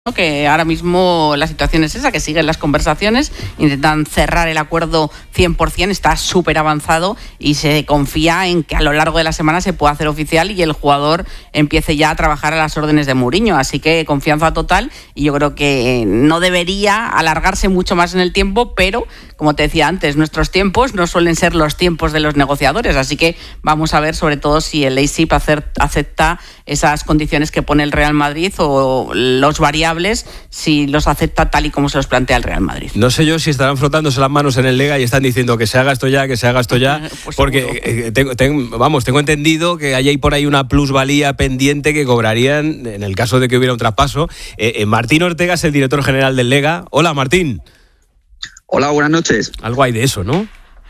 Que ahora mismo la situación es esa, que siguen las conversaciones, intentan cerrar el acuerdo 100%, está súper avanzado y se confía en que a lo largo de la semana se pueda hacer oficial y el jugador empiece ya a trabajar a las órdenes de Mourinho, así que confianza total y yo creo que no debería alargarse mucho más en el tiempo, pero como te decía antes, nuestros tiempos no suelen ser los tiempos de los negociadores, así que vamos a ver sobre todo si el Leipzig acepta esas condiciones que pone el Real Madrid o los variables si los acepta tal y como se los plantea el Real Madrid. No sé yo si estarán frotándose las manos en el Lega y están diciendo que se haga esto ya, pues porque tengo entendido que hay por ahí una plusvalía pendiente que cobrarían en el caso de que hubiera un traspaso. Martín Ortega es el director general del Lega. Hola, Martín. Hola, buenas noches. Algo hay de eso, ¿no?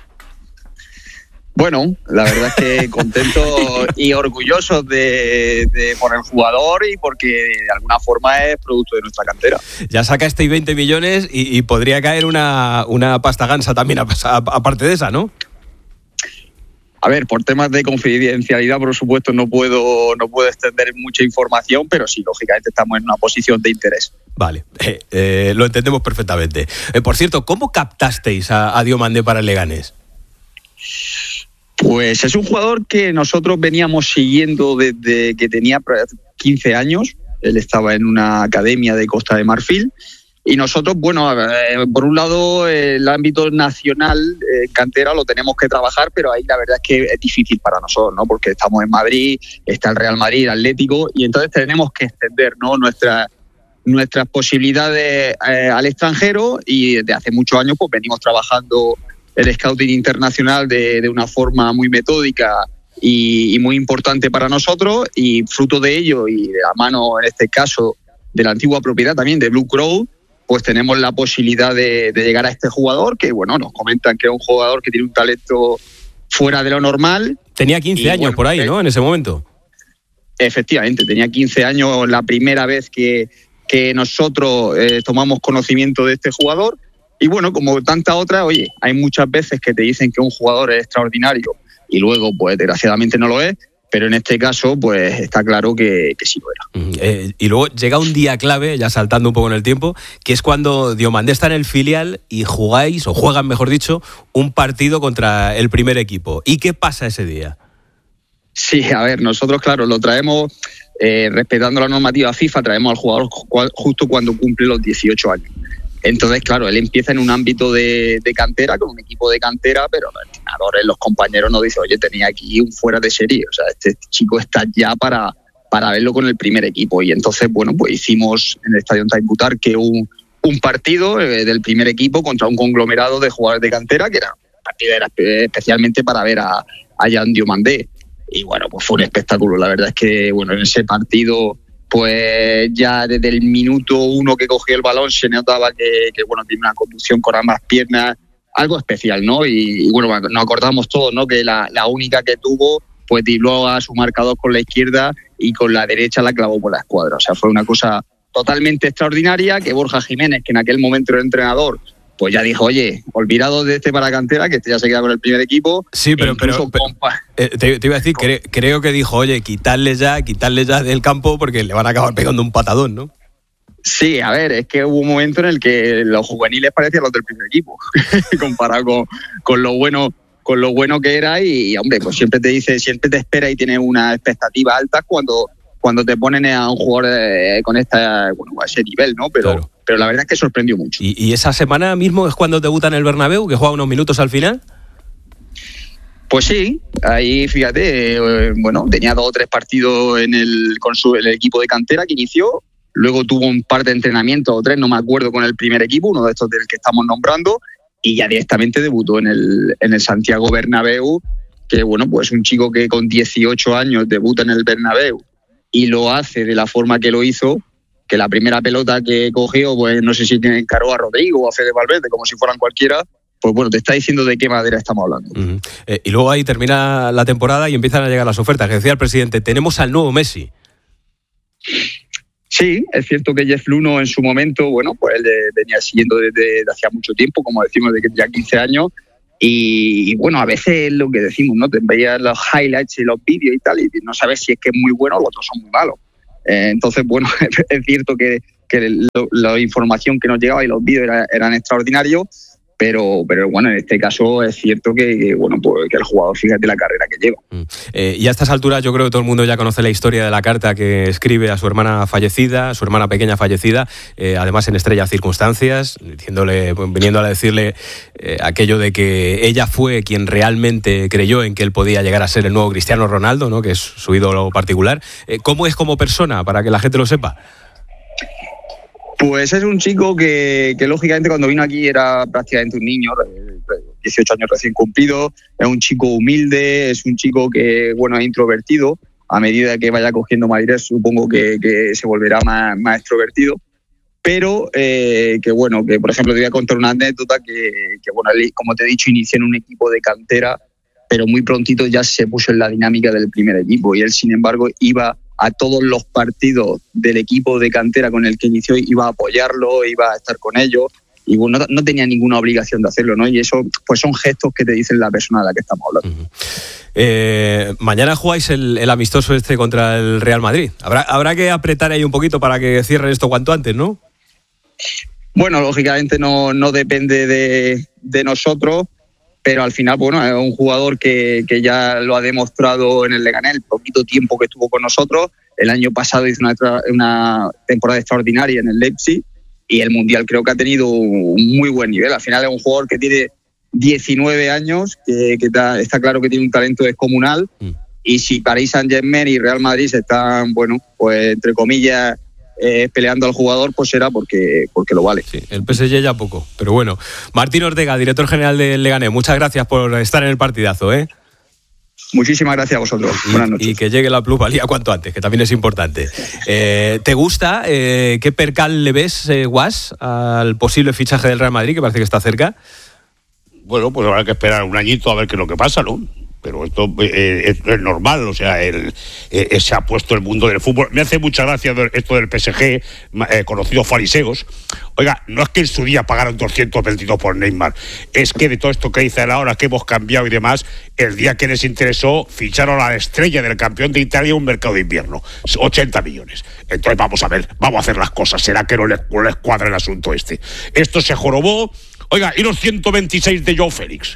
Bueno, la verdad es que contento y orgulloso por el jugador y porque de alguna forma es producto de nuestra cantera. Ya sacasteis 20 millones y podría caer una pasta gansa también aparte de esa, ¿no? A ver, por temas de confidencialidad, por supuesto, no puedo extender mucha información, pero sí, lógicamente estamos en una posición de interés. Vale, lo entendemos perfectamente. Por cierto, ¿cómo captasteis a Diomandé para el Leganés? Pues es un jugador que nosotros veníamos siguiendo desde que tenía 15 años. Él estaba en una academia de Costa de Marfil. Y nosotros, bueno, por un lado, el ámbito nacional, cantera, lo tenemos que trabajar, pero ahí la verdad es que es difícil para nosotros, ¿no? Porque estamos en Madrid, está el Real Madrid, el Atlético, y entonces tenemos que extender, ¿no?, nuestras posibilidades al extranjero, y desde hace muchos años pues venimos trabajando el scouting internacional de una forma muy metódica y muy importante para nosotros, y fruto de ello y de la mano, en este caso, de la antigua propiedad también de Blue Crow, pues tenemos la posibilidad de llegar a este jugador que, bueno, nos comentan que es un jugador que tiene un talento fuera de lo normal. Tenía 15 años, bueno, por ahí, ¿no?, en ese momento. Efectivamente, tenía 15 años la primera vez que nosotros tomamos conocimiento de este jugador. Y bueno, como tantas otras, oye, hay muchas veces que te dicen que un jugador es extraordinario y luego, pues desgraciadamente no lo es, pero en este caso, pues está claro que sí lo era. Y luego llega un día clave, ya saltando un poco en el tiempo, que es cuando Diomandé está en el filial y juegan, mejor dicho, un partido contra el primer equipo. ¿Y qué pasa ese día? Sí, a ver, nosotros, claro, lo traemos respetando la normativa FIFA, traemos al jugador justo cuando cumple los 18 años. Entonces, claro, él empieza en un ámbito de cantera, con un equipo de cantera, pero los entrenadores, los compañeros nos dicen, oye, tenía aquí un fuera de serie, o sea, este chico está ya para verlo con el primer equipo. Y entonces, bueno, pues hicimos en el Estadio Time Butar que un partido del primer equipo contra un conglomerado de jugadores de cantera, que era un partido especialmente para ver a Jan Diomandé. Y bueno, pues fue un espectáculo. La verdad es que, bueno, en ese partido, pues ya desde el minuto 1 que cogió el balón se notaba que bueno, tiene una conducción con ambas piernas, algo especial, ¿no? Y bueno, nos acordamos todos, ¿no?, que la única que tuvo, pues dribló a su marcador con la izquierda y con la derecha la clavó por la escuadra. O sea, fue una cosa totalmente extraordinaria, que Borja Jiménez, que en aquel momento era entrenador, pues ya dijo, oye, olvidado de este para cantera, que este ya se queda con el primer equipo. Sí, pero te iba a decir, creo que dijo, oye, quitarle ya del campo porque le van a acabar pegando un patadón, ¿no? Sí, a ver, es que hubo un momento en el que los juveniles parecían los del primer equipo, comparado con lo bueno que era, y hombre, pues siempre te espera y tienes una expectativa alta cuando te ponen a un jugador con a ese nivel, ¿no? Pero la verdad es que sorprendió mucho. ¿Y esa semana mismo es cuando debuta en el Bernabéu, que juega unos minutos al final? Pues sí, ahí fíjate, bueno, tenía 2 o 3 partidos en el equipo de cantera que inició, luego tuvo un par de entrenamientos o 3, no me acuerdo, con el primer equipo, uno de estos del que estamos nombrando, y ya directamente debutó en el Santiago Bernabéu, que bueno, pues un chico que con 18 años debuta en el Bernabéu y lo hace de la forma que lo hizo, que la primera pelota que cogió, pues no sé si encaró a Rodrigo o a Fede Valverde, como si fueran cualquiera, pues bueno, te está diciendo de qué madera estamos hablando. Uh-huh. Y luego ahí termina la temporada y empiezan a llegar las ofertas. Que decía el presidente, tenemos al nuevo Messi. Sí, es cierto que Jeff Luno en su momento, bueno, pues él venía siguiendo desde hacía mucho tiempo, como decimos, de ya 15 años, y bueno, a veces lo que decimos, ¿no? Te veías los highlights y los vídeos y tal, y no sabes si es que es muy bueno o los otros son muy malos. Entonces, bueno, es cierto que la información que nos llegaba y los vídeos eran extraordinarios. Pero bueno, en este caso es cierto que el jugador, fíjate la carrera que lleva. Y a estas alturas yo creo que todo el mundo ya conoce la historia de la carta que escribe a su hermana fallecida, su hermana pequeña fallecida, además en estrellas circunstancias, viniendo a decirle aquello de que ella fue quien realmente creyó en que él podía llegar a ser el nuevo Cristiano Ronaldo, ¿no?, que es su ídolo particular. ¿Cómo es como persona, para que la gente lo sepa? Pues es un chico que lógicamente cuando vino aquí era prácticamente un niño, 18 años recién cumplido, es un chico humilde, es un chico que, es introvertido. A medida que vaya cogiendo madurez, supongo que se volverá más extrovertido. Pero que por ejemplo te voy a contar una anécdota que él, como te he dicho, inició en un equipo de cantera, pero muy prontito ya se puso en la dinámica del primer equipo y él, sin embargo, iba a todos los partidos del equipo de cantera con el que inició, iba a apoyarlo, iba a estar con ellos y no tenía ninguna obligación de hacerlo, ¿no? Y eso pues son gestos que te dicen la persona de la que estamos hablando. Mañana jugáis el amistoso contra el Real Madrid. Habrá que apretar ahí un poquito para que cierren esto cuanto antes, ¿no? Bueno, lógicamente no depende de nosotros, pero al final, es un jugador que ya lo ha demostrado en el Leganés, el poquito tiempo que estuvo con nosotros. El año pasado hizo una temporada extraordinaria en el Leipzig y el Mundial creo que ha tenido un muy buen nivel. Al final es un jugador que tiene 19 años, que está claro que tiene un talento descomunal y si Paris Saint-Germain y Real Madrid están, entre comillas, peleando al jugador, pues será porque lo vale. Sí, el PSG ya poco, pero bueno. Martín Ortega, director general del Leganés, muchas gracias por estar en el partidazo, ¿eh? Muchísimas gracias a vosotros. Buenas noches. Y que llegue la plusvalía cuanto antes, que también es importante. ¿Te gusta? ¿Qué percal le ves, Guas, al posible fichaje del Real Madrid, que parece que está cerca? Bueno, pues habrá que esperar un añito a ver qué es lo que pasa, ¿no? Pero esto es normal, o sea, se ha puesto el mundo del fútbol. Me hace mucha gracia esto del PSG, conocidos fariseos. Oiga, no es que en su día pagaron 222 por Neymar, es que de todo esto que dice ahora, que hemos cambiado y demás, el día que les interesó, ficharon a la estrella del campeón de Italia en un mercado de invierno, 80 millones. Entonces vamos a ver, vamos a hacer las cosas, será que no les cuadra el asunto este. Esto se jorobó. Oiga, ¿y los 126 de Joao Félix?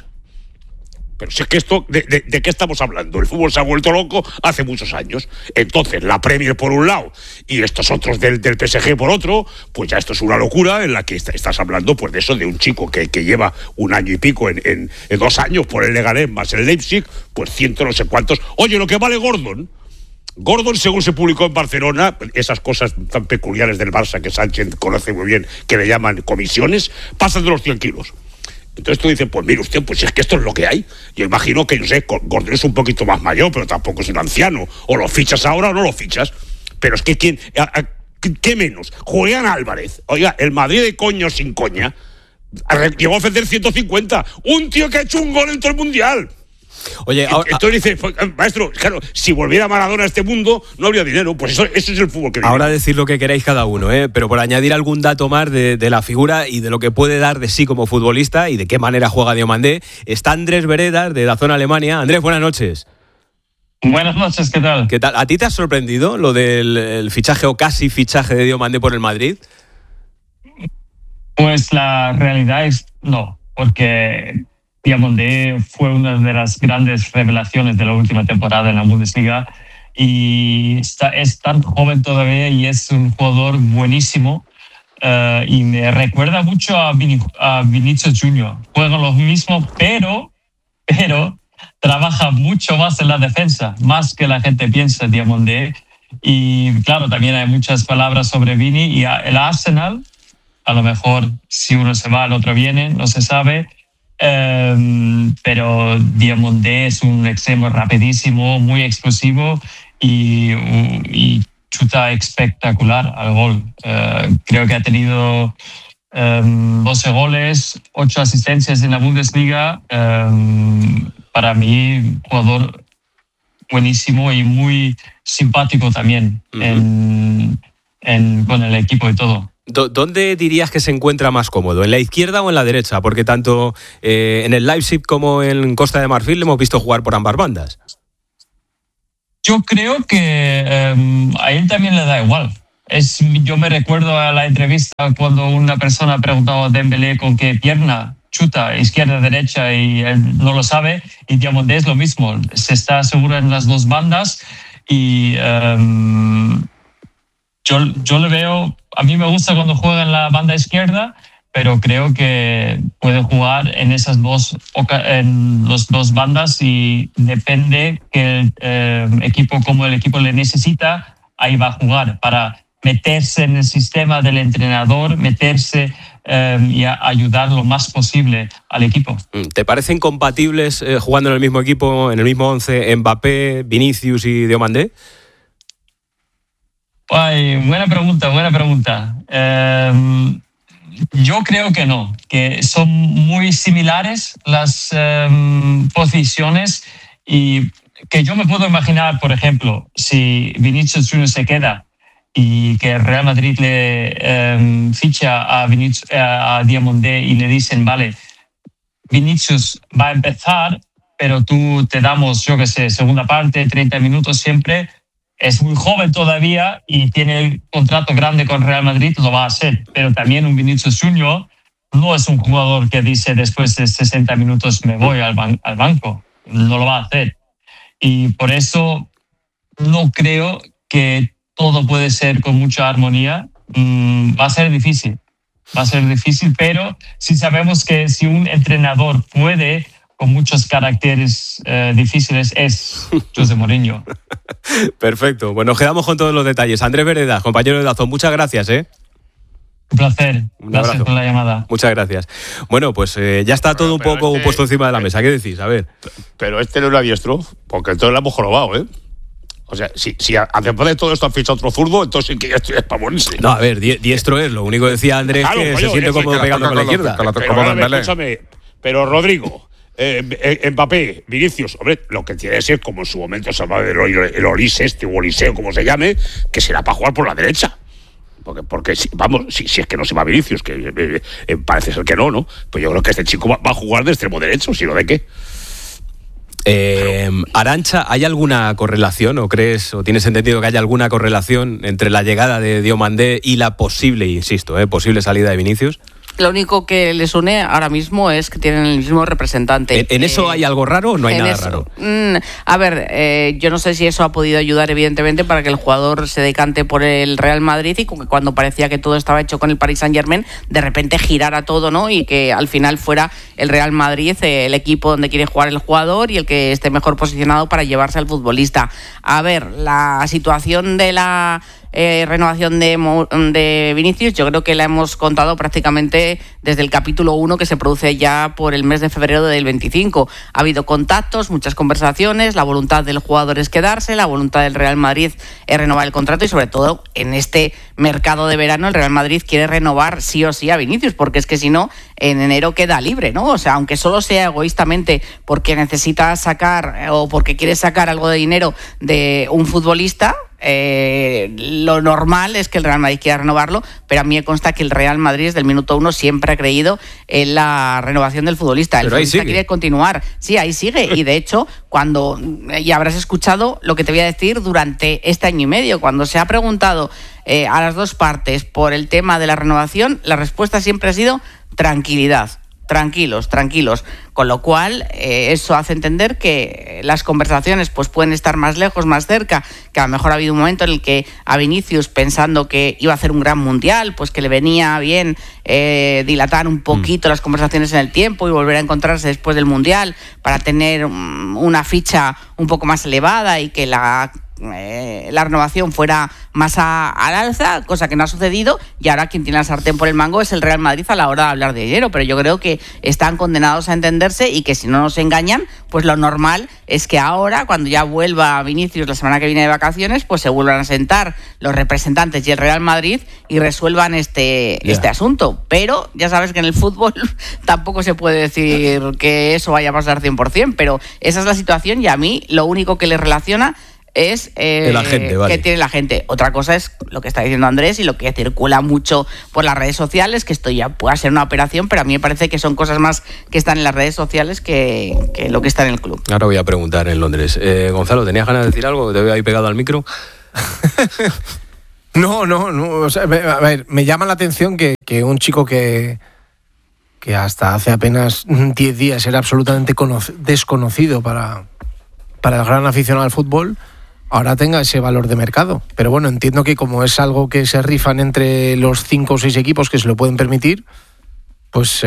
Pero si es que esto, ¿de qué estamos hablando? El fútbol se ha vuelto loco hace muchos años. Entonces, la Premier por un lado y estos otros del PSG por otro, pues ya esto es una locura en la que estás hablando pues de eso, de un chico que lleva un año y pico en 2 años por el Leganés más el Leipzig, pues 100 no sé cuántos. Oye, lo que vale Gordon, según se publicó en Barcelona, esas cosas tan peculiares del Barça que Sánchez conoce muy bien, que le llaman comisiones, pasan de los 100 kilos. Entonces tú dices, pues mire usted, pues es que esto es lo que hay. Yo imagino que, Gordon es un poquito más mayor, pero tampoco es un anciano. O lo fichas ahora o no lo fichas. Pero es que ¿qué menos? Julián Álvarez. Oiga, el Madrid de coño sin coña llegó a ofrecer 150. Un tío que ha hecho un gol en todo el Mundial. Oye, ahora, entonces dice, maestro, claro, si volviera Maradona a este mundo, no habría dinero. Pues eso es el fútbol que vive. Ahora decir lo que queráis cada uno, pero por añadir algún dato más de la figura y de lo que puede dar de sí como futbolista y de qué manera juega Diomandé, está Andrés Veredas, de Dazón Alemania. Andrés, buenas noches. Buenas noches, ¿qué tal? ¿Qué tal? ¿A ti te ha sorprendido lo del fichaje o casi fichaje de Diomandé por el Madrid? Pues la realidad es no, porque Diomandé fue una de las grandes revelaciones de la última temporada en la Bundesliga y es tan joven todavía y es un jugador buenísimo y me recuerda mucho a Vinicius Junior. Juega lo mismo, pero trabaja mucho más en la defensa, más que la gente piensa, Diomandé. Y claro, también hay muchas palabras sobre Vini y el Arsenal. A lo mejor si uno se va, el otro viene, no se sabe. Pero Diomandé es un extremo rapidísimo, muy explosivo y chuta espectacular al gol. Creo que ha tenido 12 goles, 8 asistencias en la Bundesliga. Para mí, jugador buenísimo y muy simpático también con el equipo y todo. ¿Dónde dirías que se encuentra más cómodo? ¿En la izquierda o en la derecha? Porque tanto en el Leipzig como en Costa de Marfil le hemos visto jugar por ambas bandas. Yo creo que a él también le da igual. Yo me recuerdo a la entrevista cuando una persona preguntaba a Dembélé con qué pierna chuta, izquierda, derecha, y él no lo sabe, y Diamandé es lo mismo, se está seguro en las dos bandas, y yo le veo, a mí me gusta cuando juega en la banda izquierda, pero creo que puede jugar en esas dos bandas, y depende que el equipo, como el equipo le necesita, ahí va a jugar para meterse en el sistema del entrenador, meterse y ayudar lo más posible al equipo. ¿Te parecen compatibles jugando en el mismo equipo, en el mismo 11, Mbappé, Vinicius y Diomandé? Ay, buena pregunta. Yo creo que no, que son muy similares las posiciones, y que yo me puedo imaginar, por ejemplo, si Vinicius Junior se queda y que el Real Madrid le ficha a Diomandé y le dicen, vale, Vinicius va a empezar, pero tú te damos, yo qué sé, segunda parte, 30 minutos siempre. Es muy joven todavía y tiene el contrato grande con Real Madrid, lo va a hacer. Pero también un Vinicius Junior no es un jugador que dice después de 60 minutos me voy al banco. No lo va a hacer. Y por eso no creo que todo puede ser con mucha armonía. Va a ser difícil, pero sí sabemos que si un entrenador puede, con muchos caracteres difíciles, es José Mourinho. Perfecto, bueno, nos quedamos con todos los detalles. Andrés Veredas, compañero de Dazón, muchas gracias. Un placer, gracias por la llamada. Muchas gracias. Bueno, pues ya está todo un poco puesto encima de la mesa. ¿Qué decís? A ver. Pero no era diestro, porque entonces lo hemos jorobado, ¿eh? O sea, si después de todo esto han fichado otro zurdo, entonces sí que ya estoy para morirse. No, a ver, diestro es. Lo único que decía Andrés, claro, que se siente cómodo pegando con la izquierda. Escúchame, pero Rodrigo, Mbappé, Vinicius, hombre, lo que tiene que ser, como en su momento se llamaba el Olise, o Oliseo, como se llame, que será para jugar por la derecha. Porque si es que no se va Vinicius, que parece ser que no, pues yo creo que este chico va a jugar de extremo derecho, si no, ¿de qué? Arantxa, ¿hay alguna correlación o crees o tienes entendido que haya alguna correlación entre la llegada de Diomandé y la posible, insisto, posible salida de Vinicius? Lo único que les une ahora mismo es que tienen el mismo representante. ¿En eso hay algo raro o no hay nada raro? A ver, yo no sé si eso ha podido ayudar, evidentemente, para que el jugador se decante por el Real Madrid y cuando parecía que todo estaba hecho con el Paris Saint-Germain, de repente girara todo, ¿no? Y que al final fuera el Real Madrid el equipo donde quiere jugar el jugador y el que esté mejor posicionado para llevarse al futbolista. A ver, la situación de la renovación de Vinicius, yo creo que la hemos contado prácticamente desde el capítulo 1, que se produce ya por el mes de febrero del 25. Ha habido contactos, muchas conversaciones, la voluntad del jugador es quedarse, la voluntad del Real Madrid es renovar el contrato y sobre todo en este mercado de verano el Real Madrid quiere renovar sí o sí a Vinicius, porque es que si no, en enero queda libre, ¿no? O sea, aunque solo sea egoístamente porque necesita sacar o porque quiere sacar algo de dinero de un futbolista, lo normal es que el Real Madrid quiera renovarlo, pero a mí me consta que el Real Madrid desde el minuto 1 siempre ha creído en la renovación del futbolista. El futbolista quiere continuar. Sí, ahí sigue. Y de hecho, ya habrás escuchado lo que te voy a decir durante este año y medio, cuando se ha preguntado a las dos partes por el tema de la renovación, la respuesta siempre ha sido tranquilidad. Tranquilos, con lo cual eso hace entender que las conversaciones pues pueden estar más lejos, más cerca, que a lo mejor ha habido un momento en el que a Vinicius, pensando que iba a hacer un gran mundial, pues que le venía bien dilatar un poquito las conversaciones en el tiempo y volver a encontrarse después del mundial para tener una ficha un poco más elevada y que la renovación fuera más al alza, cosa que no ha sucedido, y ahora quien tiene la sartén por el mango es el Real Madrid a la hora de hablar de dinero, pero yo creo que están condenados a entenderse y que si no nos engañan, pues lo normal es que ahora, cuando ya vuelva Vinicius la semana que viene de vacaciones, pues se vuelvan a sentar los representantes y el Real Madrid y resuelvan este asunto, pero ya sabes que en el fútbol tampoco se puede decir que eso vaya a pasar 100%, pero esa es la situación y a mí lo único que le relaciona es el agente, vale, que tiene la gente. Otra cosa es lo que está diciendo Andrés y lo que circula mucho por las redes sociales, que esto ya puede ser una operación, pero a mí me parece que son cosas más que están en las redes sociales que lo que está en el club. Ahora voy a preguntar en Londres. Gonzalo, ¿tenías ganas de decir algo? ¿Te había ahí pegado al micro? No. O sea, a ver, me llama la atención que un chico que hasta hace apenas 10 días era absolutamente desconocido para el gran aficionado al fútbol, ahora tenga ese valor de mercado. Pero bueno, entiendo que como es algo que se rifan entre los 5 o 6 equipos que se lo pueden permitir, pues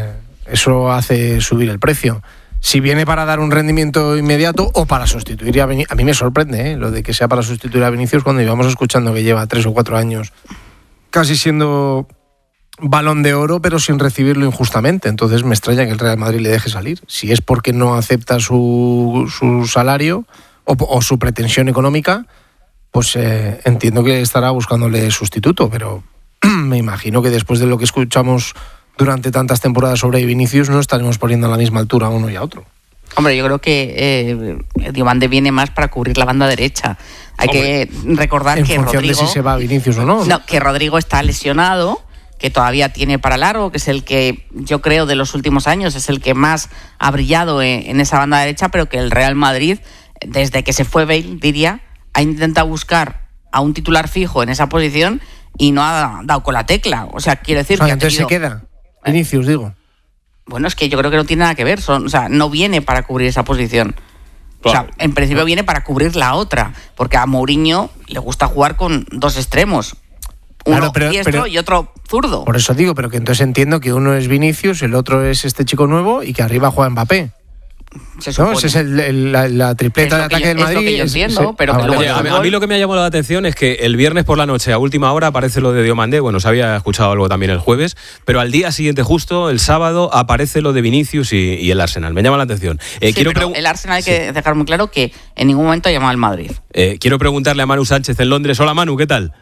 eso hace subir el precio. Si viene para dar un rendimiento inmediato o para sustituir a Vinicius, a mí me sorprende lo de que sea para sustituir a Vinicius cuando íbamos escuchando que lleva 3 o 4 años casi siendo Balón de Oro, pero sin recibirlo injustamente. Entonces me extraña que el Real Madrid le deje salir. Si es porque no acepta su salario o su pretensión económica, pues entiendo que estará buscándole sustituto, pero me imagino que después de lo que escuchamos durante tantas temporadas sobre Vinicius no estaremos poniendo a la misma altura a uno y a otro. Hombre, yo creo que Diomande viene más para cubrir la banda derecha. Hay que recordar que Rodrigo... de si se va Vinicius o no. No, que Rodrigo está lesionado, que todavía tiene para largo, que es el que yo creo de los últimos años es el que más ha brillado en esa banda derecha, pero que el Real Madrid, desde que se fue Bale, diría, ha intentado buscar a un titular fijo en esa posición y no ha dado con la tecla. O sea, quiero decir que entonces se queda Vinicius, digo. Bueno, es que yo creo que no tiene nada que ver. No viene para cubrir esa posición. Claro. O sea, en principio viene para cubrir la otra, porque a Mourinho le gusta jugar con 2 extremos. Uno diestro y otro zurdo. Por eso digo, pero que entonces entiendo que uno es Vinicius, el otro es este chico nuevo y que arriba juega Mbappé. ¿No? Esa es la tripleta de ataque del Madrid. Es lo que yo entiendo, pero a mí lo que me ha llamado la atención es que el viernes por la noche, a última hora, aparece lo de Diomandé. Bueno, se había escuchado algo también el jueves, pero al día siguiente, justo el sábado, aparece lo de Vinicius y el Arsenal. Me llama la atención. Pero el Arsenal hay que dejar muy claro que en ningún momento ha llamado al Madrid. Quiero preguntarle a Manu Sánchez en Londres. Hola Manu, ¿qué tal?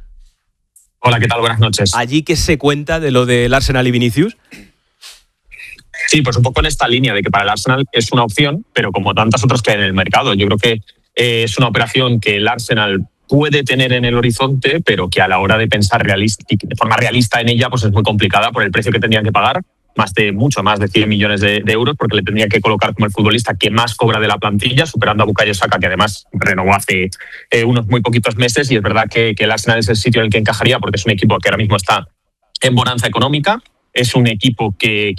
Hola, ¿qué tal? Buenas noches. ¿Allí qué se cuenta de lo del Arsenal y Vinicius? Sí, pues un poco en esta línea de que para el Arsenal es una opción, pero como tantas otras que hay en el mercado. Yo creo que es una operación que el Arsenal puede tener en el horizonte, pero que a la hora de pensar de forma realista en ella, pues es muy complicada por el precio que tendrían que pagar, mucho más de 100 millones de euros, porque le tendría que colocar como el futbolista que más cobra de la plantilla, superando a Bukayo Saka, que además renovó hace unos muy poquitos meses, y es verdad que el Arsenal es el sitio en el que encajaría, porque es un equipo que ahora mismo está en bonanza económica. Es un equipo que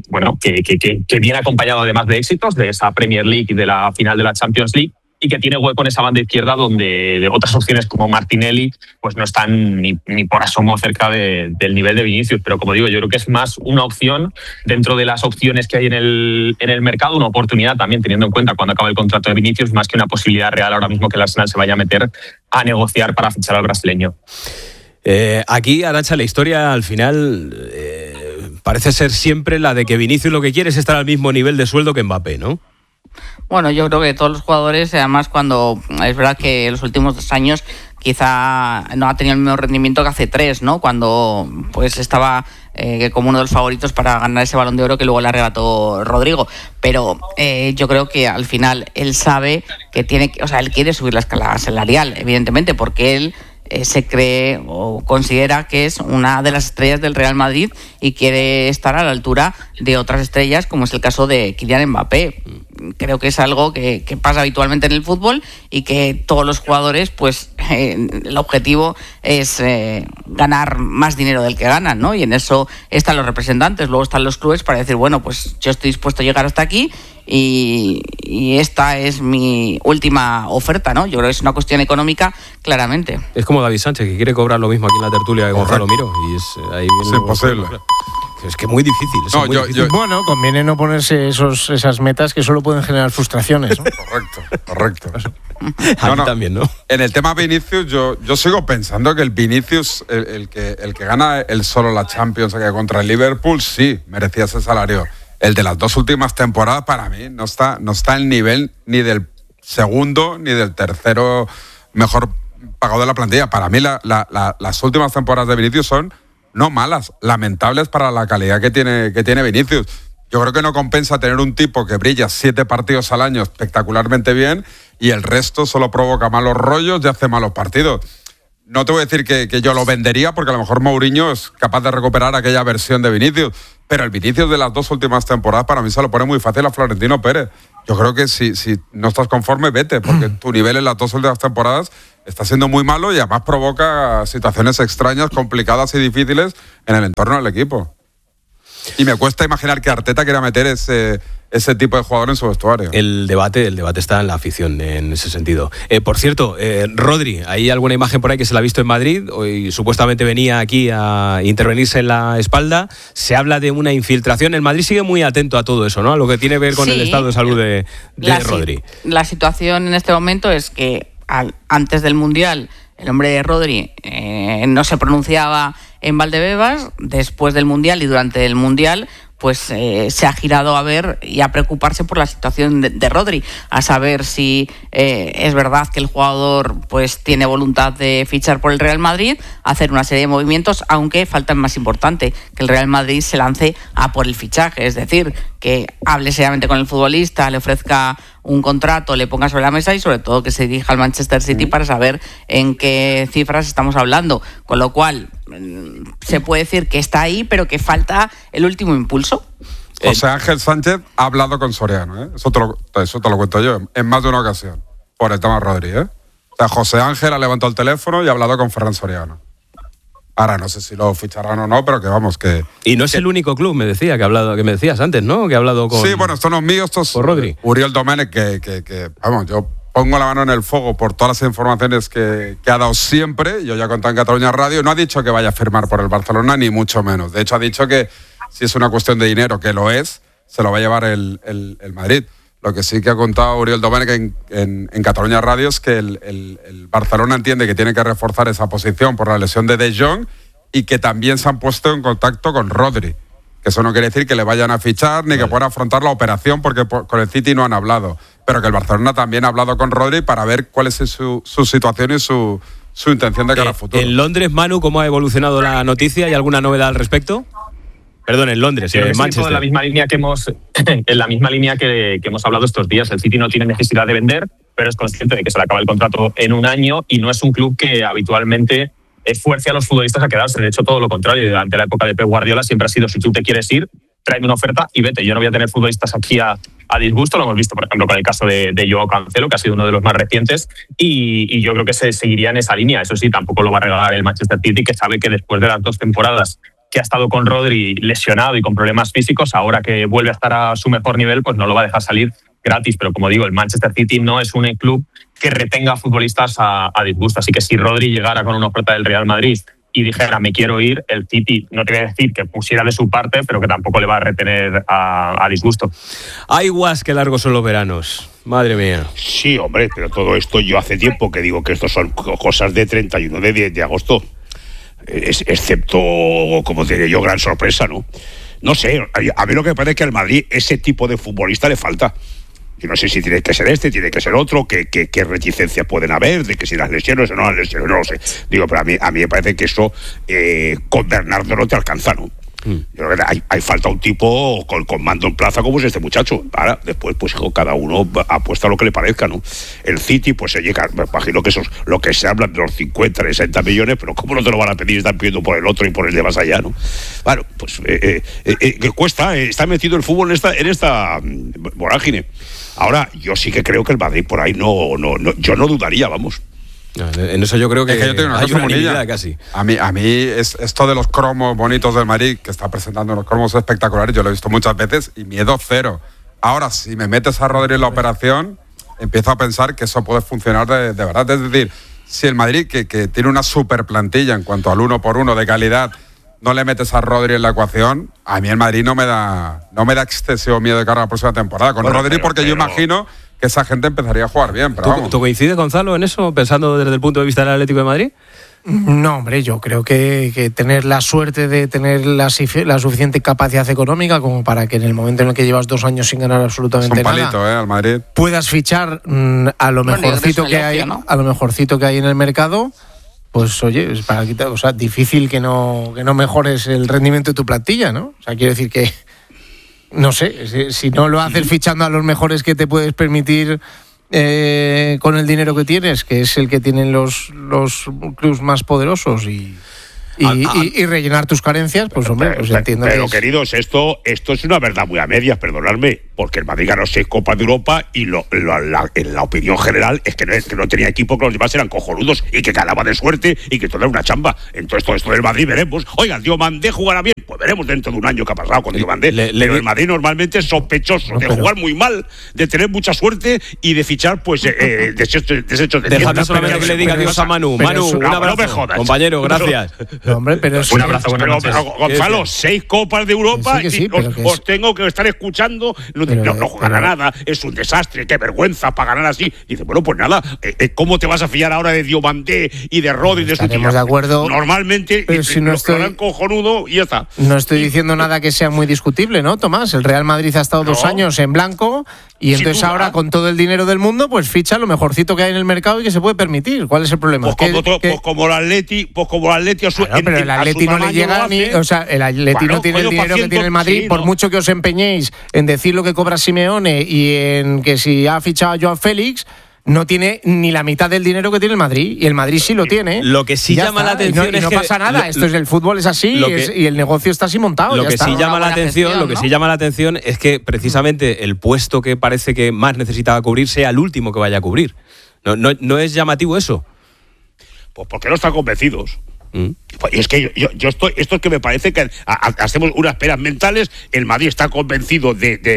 viene acompañado además de éxitos, de esa Premier League y de la final de la Champions League, y que tiene hueco en esa banda izquierda donde otras opciones como Martinelli pues no están ni por asomo cerca del nivel de Vinicius. Pero como digo, yo creo que es más una opción dentro de las opciones que hay en el mercado, una oportunidad también teniendo en cuenta cuando acaba el contrato de Vinicius, más que una posibilidad real ahora mismo que el Arsenal se vaya a meter a negociar para fichar al brasileño. Aquí, Arantxa, la historia al final parece ser siempre la de que Vinicius lo que quiere es estar al mismo nivel de sueldo que Mbappé, ¿no? Bueno, yo creo que todos los jugadores, además cuando es verdad que en los últimos 2 años quizá no ha tenido el mismo rendimiento que hace 3, ¿no? Cuando pues estaba como uno de los favoritos para ganar ese Balón de Oro que luego le arrebató Rodrigo. Pero yo creo que al final él sabe que él quiere subir la escala salarial, evidentemente, porque él se cree o considera que es una de las estrellas del Real Madrid y quiere estar a la altura de otras estrellas, como es el caso de Kylian Mbappé. Creo que es algo que pasa habitualmente en el fútbol y que todos los jugadores, pues el objetivo es ganar más dinero del que ganan, ¿no? Y en eso están los representantes, luego están los clubes para decir, bueno, pues yo estoy dispuesto a llegar hasta aquí y esta es mi última oferta, ¿no? Yo creo que es una cuestión económica, claramente. Es como David Sánchez, que quiere cobrar lo mismo aquí en la tertulia que Gonzalo Miro, y ahí viene es imposible. Es que es muy difícil. Difícil. Bueno, conviene no ponerse esas metas que solo pueden generar frustraciones, ¿no? Correcto. A mí también, ¿no? En el tema Vinicius, yo sigo pensando que el Vinicius, el que gana el solo la Champions contra el Liverpool, sí, merecía ese salario. El de las 2 últimas temporadas, para mí, no está al nivel ni del segundo ni del tercero mejor pagado de la plantilla. Para mí, las últimas temporadas de Vinicius son no malas, lamentables para la calidad que tiene Vinicius. Yo creo que no compensa tener un tipo que brilla 7 partidos al año espectacularmente bien y el resto solo provoca malos rollos y hace malos partidos. No te voy a decir que yo lo vendería, porque a lo mejor Mourinho es capaz de recuperar aquella versión de Vinicius, pero el Vinicius de las 2 últimas temporadas para mí se lo pone muy fácil a Florentino Pérez. Yo creo que si no estás conforme, vete, porque tu nivel en las 2 últimas temporadas está siendo muy malo y además provoca situaciones extrañas, complicadas y difíciles en el entorno del equipo. Y me cuesta imaginar que Arteta quiera meter ese tipo de jugador en su vestuario. El debate está en la afición en ese sentido. Por cierto, Rodri, ¿hay alguna imagen por ahí que se la ha visto en Madrid? Hoy supuestamente venía aquí a intervenirse en la espalda. Se habla de una infiltración. El Madrid sigue muy atento a todo eso, ¿no? A lo que tiene que ver con el estado de salud de Rodri. La situación en este momento es que antes del Mundial el hombre de Rodri no se pronunciaba en Valdebebas. Después del Mundial y durante el Mundial pues se ha girado a ver y a preocuparse por la situación de Rodri, a saber si es verdad que el jugador pues tiene voluntad de fichar por el Real Madrid, hacer una serie de movimientos, aunque falta el más importante, que el Real Madrid se lance a por el fichaje, es decir, que hable seriamente con el futbolista, le ofrezca un contrato, le ponga sobre la mesa y sobre todo que se dirija al Manchester City para saber en qué cifras estamos hablando, con lo cual se puede decir que está ahí, pero que falta el último impulso. José Ángel Sánchez ha hablado con Soriano, ¿eh? Eso te lo cuento yo, en más de una ocasión, por el tema Rodri, ¿eh? O sea, José Ángel ha levantado el teléfono y ha hablado con Ferran Soriano. Ahora no sé si lo ficharán o no, pero que vamos, que... Y no es el único club, me decía, que me decías antes, ¿no? Que ha hablado con... Sí, bueno, estos no es míos, estos... Por Rodri. Uriel Domènech, que vamos, yo pongo la mano en el fuego por todas las informaciones que ha dado siempre. Yo ya he contado en Cataluña Radio. No ha dicho que vaya a firmar por el Barcelona, ni mucho menos. De hecho, ha dicho que si es una cuestión de dinero, que lo es, se lo va a llevar el Madrid. Lo que sí que ha contado Uriel Domènech en Cataluña Radio es que el Barcelona entiende que tiene que reforzar esa posición por la lesión de De Jong y que también se han puesto en contacto con Rodri. Que eso no quiere decir que le vayan a fichar ni que puedan afrontar la operación, porque con el City no han hablado. Pero que el Barcelona también ha hablado con Rodri para ver cuál es su situación y su intención de cara al futuro. En Londres, Manu, ¿cómo ha evolucionado la noticia? ¿Hay alguna novedad al respecto? Perdón, en Londres, en Manchester. En la misma línea que hemos hablado estos días. El City no tiene necesidad de vender, pero es consciente de que se le acaba el contrato en un año y no es un club que habitualmente fuerce a los futbolistas a quedarse. De hecho, todo lo contrario. Durante la época de Pep Guardiola siempre ha sido: si tú te quieres ir, tráeme una oferta y vete. Yo no voy a tener futbolistas aquí a disgusto. Lo hemos visto, por ejemplo, con el caso de Joao Cancelo, que ha sido uno de los más recientes, y yo creo que se seguiría en esa línea. Eso sí, tampoco lo va a regalar el Manchester City, que sabe que después de las 2 temporadas que ha estado con Rodri lesionado y con problemas físicos, ahora que vuelve a estar a su mejor nivel, pues no lo va a dejar salir gratis. Pero como digo, el Manchester City no es un club que retenga futbolistas a disgusto. Así que si Rodri llegara con una oferta del Real Madrid y dijera me quiero ir, el City no te voy a decir que pusiera de su parte, pero que tampoco le va a retener a disgusto. Ay, guas, qué largos son los veranos. Madre mía. Sí, hombre, pero todo esto yo hace tiempo que digo que esto son cosas de 31 de agosto. Excepto, como diré yo, gran sorpresa, ¿no? No sé, a mí lo que me parece es que al Madrid ese tipo de futbolista le falta. Yo no sé si tiene que ser este, tiene que ser otro, qué reticencias pueden haber, de que si las lesiones o no las lesiones, no lo sé. Digo, pero a mí me parece que eso con Bernardo no te alcanza, ¿no? Yo creo que hay falta un tipo con mando en plaza como es este muchacho. Ahora, después, pues cada uno apuesta lo que le parezca, ¿no? El City, pues se llega, me imagino que eso es lo que se habla de los 50, 60 millones, pero ¿cómo no te lo van a pedir? Están pidiendo por el otro y por el de más allá, ¿no? Bueno, pues que cuesta, está metido el fútbol en esta vorágine. Ahora, yo sí que creo que el Madrid por ahí yo no dudaría, vamos. En eso yo creo que, yo tengo una hay cosa unanimidad casi. A mí es esto de los cromos bonitos del Madrid, que está presentando unos cromos espectaculares, yo lo he visto muchas veces y miedo cero. Ahora, si me metes a Rodri en la operación, empiezo a pensar que eso puede funcionar de verdad. Es decir, si el Madrid, que tiene una super plantilla en cuanto al 1x1 de calidad, no le metes a Rodri en la ecuación, a mí el Madrid no me da excesivo miedo de cara a la próxima temporada con Rodri, porque yo imagino que esa gente empezaría a jugar bien. Pero ¿Tú coincides, Gonzalo, en eso, pensando desde el punto de vista del Atlético de Madrid? No, hombre, yo creo que tener la suerte de tener la suficiente capacidad económica como para que en el momento en el que llevas 2 años sin ganar absolutamente nada, es un palito, al Madrid, puedas fichar a lo mejorcito que hay, ¿no? A lo mejorcito que hay en el mercado. Pues oye, es para quitar, o sea, difícil que no mejores el rendimiento de tu plantilla, ¿no? O sea, quiero decir que no sé, si no lo haces fichando a los mejores que te puedes permitir con el dinero que tienes, que es el que tienen los clubes más poderosos y rellenar tus carencias, pues hombre, pues entiendo. Pero queridos, esto es una verdad muy a medias, perdonadme. porque el Madrid ganó 6 Copas de Europa y en la opinión general es que no tenía equipo, que los demás eran cojonudos y que ganaba de suerte y que todo era una chamba. Entonces todo esto del Madrid veremos. Oiga, Diomandé jugará bien, pues veremos dentro de un año qué ha pasado con Diomandé. Pero el Madrid normalmente es sospechoso de jugar muy mal, de tener mucha suerte y de fichar pues desechos de tiempo. Déjame solamente que le diga adiós a Manu. Manu, un abrazo. No me jodas. Compañero, gracias. No, hombre, pero un abrazo, buenas noches. Gonzalo, 6 Copas de Europa y os tengo que estar escuchando. No jugará nada, es un desastre, qué vergüenza para ganar así. Y dice, bueno, pues nada, ¿cómo te vas a fiar ahora de Diomandé y de Rodri? Estaremos de acuerdo. Normalmente pero si no estoy cojonudo y ya está. No estoy diciendo nada que sea muy discutible, ¿no, Tomás? El Real Madrid ha estado 2 años en blanco y entonces ahora con todo el dinero del mundo pues ficha lo mejorcito que hay en el mercado y que se puede permitir. ¿Cuál es el problema? Pues como el Atleti a su pero el Atleti no le llega ni, o sea, el Atleti no tiene el dinero que tiene el Madrid, sí, por mucho que os empeñéis en decir lo que cobra Simeone y en que si ha fichado a Joao Félix, no tiene ni la mitad del dinero que tiene el Madrid, y el Madrid sí lo tiene. Lo que sí llama la atención y no pasa nada. Esto es el fútbol, es así, y el negocio está así montado. Lo que sí llama la atención es que precisamente el puesto que parece que más necesitaba cubrir sea el último que vaya a cubrir. ¿No es llamativo eso? Pues porque no están convencidos. Y es que yo estoy, esto es que me parece que hacemos unas peras mentales. El Madrid está convencido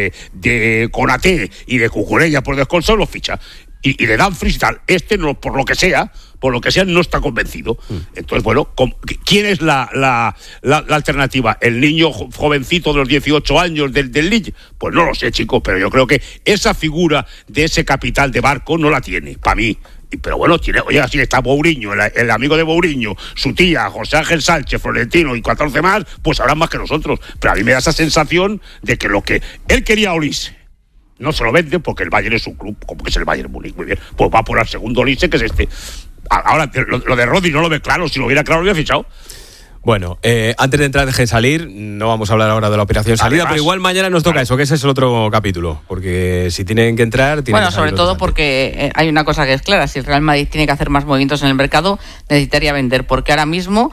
de Konaté y de Cucurella por descanso, lo ficha. Y le dan free y tal. No, por lo que sea, no está convencido. Entonces, bueno, ¿quién es la alternativa? ¿El niño jovencito de los 18 años del Lille? Pues no lo sé, chicos, pero yo creo que esa figura de ese capital de Barco no la tiene, para mí. Pero bueno, así está Mourinho, el amigo de Mourinho, su tía, José Ángel Sánchez, Florentino y 14 más, pues habrán más que nosotros. Pero a mí me da esa sensación de que lo que él quería Olise no se lo vende porque el Bayern es un club, como que es el Bayern Múnich, muy bien, pues va por el segundo Olise, que es este. Ahora, lo de Rodri no lo ve claro, si lo hubiera claro lo hubiera fichado. Bueno, antes de entrar deje salir, no vamos a hablar ahora de la operación salida, pero igual mañana nos toca eso, que ese es el otro capítulo, porque si tienen que entrar... Bueno, sobre todo porque hay una cosa que es clara, si el Real Madrid tiene que hacer más movimientos en el mercado, necesitaría vender, porque ahora mismo...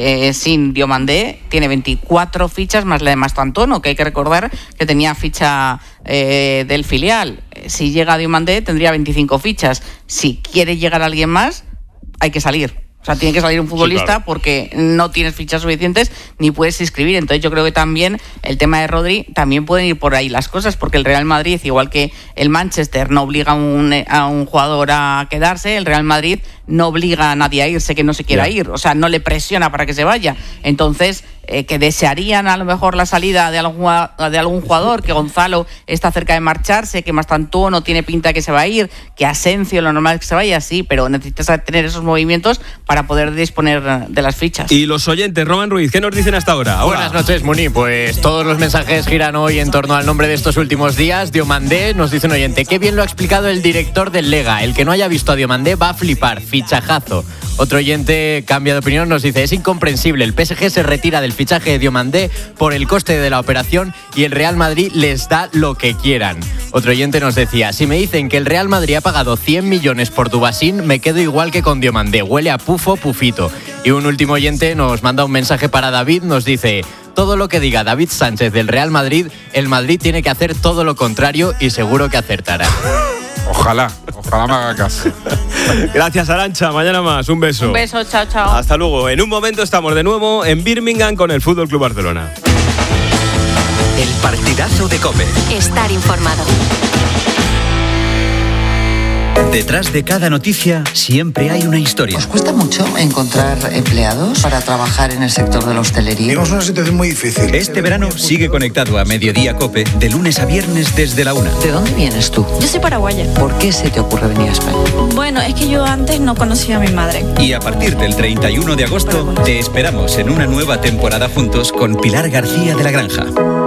sin Diomandé tiene 24 fichas más la de Mastantuono, que hay que recordar que tenía ficha del filial. Si llega Diomandé tendría 25 fichas. Si quiere llegar alguien más, hay que salir. O sea, tiene que salir un futbolista, sí, claro, porque no tienes fichas suficientes ni puedes inscribir. Entonces yo creo que también el tema de Rodri también pueden ir por ahí las cosas, porque el Real Madrid, igual que el Manchester no obliga a un jugador a quedarse, el Real Madrid no obliga a nadie a irse que no se quiera ir. O sea, no le presiona para que se vaya. Entonces, que desearían a lo mejor la salida de algún jugador, que Gonzalo está cerca de marcharse, que Mastantuono tiene pinta de que se va a ir, que Asensio lo normal es que se vaya, sí, pero necesitas tener esos movimientos para poder disponer de las fichas. Y los oyentes, Roman Ruiz, ¿qué nos dicen hasta ahora? Buenas noches, Muni. Pues todos los mensajes giran hoy en torno al nombre de estos últimos días. Diomandé, nos dice un oyente, qué bien lo ha explicado el director del Lega. El que no haya visto a Diomandé va a flipar, fichajazo. Otro oyente cambia de opinión, nos dice, es incomprensible, el PSG se retira del fichaje de Diomandé por el coste de la operación y el Real Madrid les da lo que quieran. Otro oyente nos decía, si me dicen que el Real Madrid ha pagado 100 millones por Dubasín, me quedo igual que con Diomandé, huele a pufito. Y un último oyente nos manda un mensaje para David, nos dice, todo lo que diga David Sánchez del Real Madrid, el Madrid tiene que hacer todo lo contrario y seguro que acertará. Ojalá me haga caso. Gracias, Arantxa. Mañana más. Un beso. Un beso, chao. Hasta luego. En un momento estamos de nuevo en Birmingham con el Fútbol Club Barcelona. El partidazo de COPE. Estar informado. Detrás de cada noticia siempre hay una historia. ¿Os cuesta mucho encontrar empleados para trabajar en el sector de la hostelería? Tenemos una situación muy difícil. Este verano sigue conectado a Mediodía COPE de lunes a viernes desde la 1. ¿De dónde vienes tú? Yo soy paraguaya. ¿Por qué se te ocurre venir a España? Bueno, es que yo antes no conocía a mi madre. Y a partir del 31 de agosto te esperamos en una nueva temporada juntos con Pilar García de la Granja.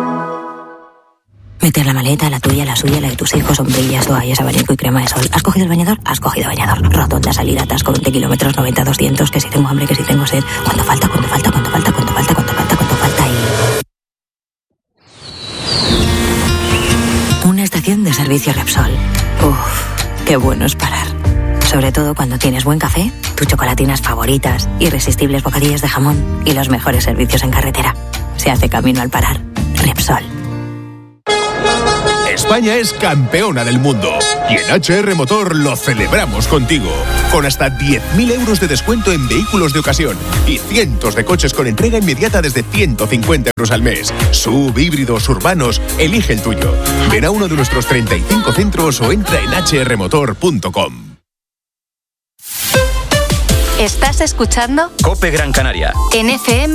Meter la maleta, la tuya, la suya, la de tus hijos, sombrillas, toallas, abanico y crema de sol. ¿Has cogido el bañador? Has cogido bañador. Rotonda, salida, atasco, 20 kilómetros, 90, 200, que si tengo hambre, que si tengo sed. ¿Cuánto falta y... Una estación de servicio Repsol. Uf, qué bueno es parar. Sobre todo cuando tienes buen café, tus chocolatinas favoritas, irresistibles bocadillos de jamón y los mejores servicios en carretera. Se hace camino al parar. Repsol. España es campeona del mundo y en HR Motor lo celebramos contigo. Con hasta 10.000 euros de descuento en vehículos de ocasión y cientos de coches con entrega inmediata desde 150 euros al mes. SUV, híbridos, urbanos, elige el tuyo. Ven a uno de nuestros 35 centros o entra en hrmotor.com. ¿Estás escuchando? COPE Gran Canaria. En FM